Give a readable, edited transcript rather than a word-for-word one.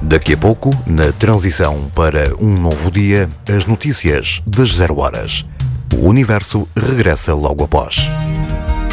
Daqui a pouco, na transição para um novo dia, as notícias das 0 horas. O Universo regressa logo após.